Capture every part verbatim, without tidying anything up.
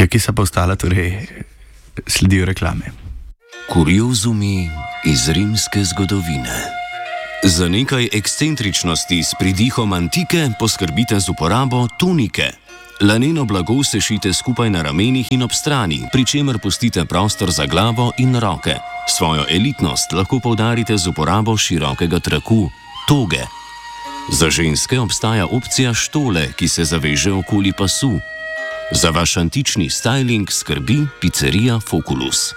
ki so pa ostala, torej sledijo reklame. Kuriozumi iz rimske zgodovine. Za nekaj ekscentričnosti s pridihom antike poskrbite z uporabo tunike. Laneno blago sešite skupaj na ramenih in ob strani, pri čemer pustite prostor za glavo in roke. Svojo elitnost lahko poudarite z uporabo širokega traku, toge. Za ženske obstaja opcija štole, ki se zaveže okoli pasu. Za vaš antični styling skrbi pizzerija Foculus.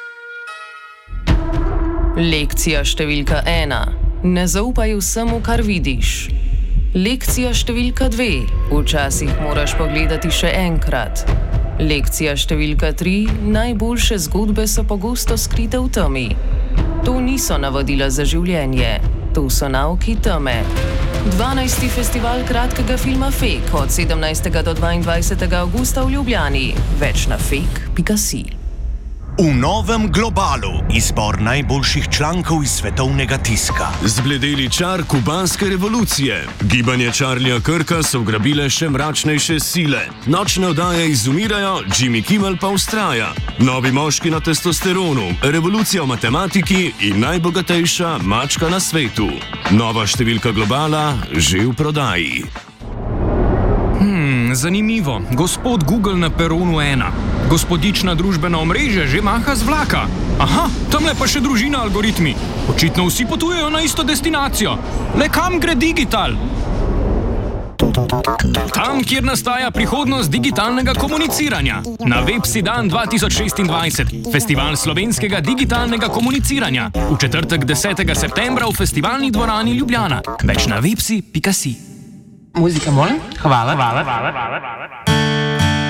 Lekcija številka ena. Ne zaupaj vsemu, kar vidiš. Lekcija številka dve. Včasih moraš pogledati še enkrat. Lekcija številka tri. Najboljše zgodbe so pogosto skrite v temi. To niso navodila za življenje. To so nauki teme. dvanajsti festival kratkega filma Fake od sedemnajstega do dvaindvajsetega avgusta v Ljubljani. Več na fake pika si. V novem Globalu izbor najboljših člankov iz svetovnega tiska. Zbledeli čar kubanske revolucije. Gibanje Charlieja Kirka so ugrabile še mračnejše sile. Nočne oddaje izumirajo, Jimmy Kimmel pa vztraja. Novi moški na testosteronu, revolucija v matematiki in najbogatejša mačka na svetu. Nova številka Globala že v prodaji. Hmm, zanimivo. Gospod Google na peronu ena. Gospodična družbena omrežja že maha z vlaka. Aha, tamle pa še družina algoritmi. Očitno vsi potujejo na isto destinacijo. Le kam gre digital? Tam, kjer nastaja prihodnost digitalnega komuniciranja. Na Websi dan dva tisoč šestindvajset. Festival slovenskega digitalnega komuniciranja. V četrtek desetega septembra v festivalni dvorani Ljubljana. Več na websi pika si. Muzika, molim? Hvala, hvala, hvala, hvala, hvala.